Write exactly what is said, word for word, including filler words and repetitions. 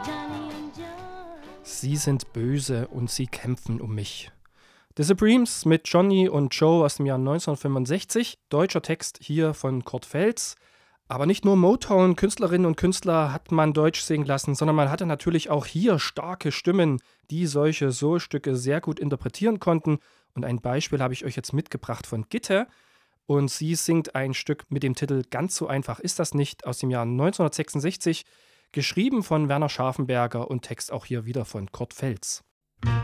Sie sind böse und sie kämpfen um mich. The Supremes mit Johnny und Joe aus dem Jahr neunzehnhundertfünfundsechzig. Deutscher Text hier von Kurt Feltz. Aber nicht nur Motown-Künstlerinnen und Künstler hat man Deutsch singen lassen, sondern man hatte natürlich auch hier starke Stimmen, die solche Soulstücke sehr gut interpretieren konnten. Und ein Beispiel habe ich euch jetzt mitgebracht von Gitte. Und sie singt ein Stück mit dem Titel Ganz so einfach ist das nicht aus dem Jahr neunzehnhundertsechsundsechzig, geschrieben von Werner Scharfenberger und Text auch hier wieder von Kurt Feltz.